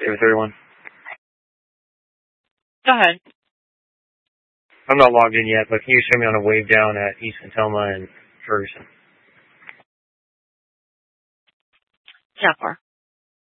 031. Go ahead. I'm not logged in yet, but can you show me on a wave down at East Natoma and Ferguson? 10-4.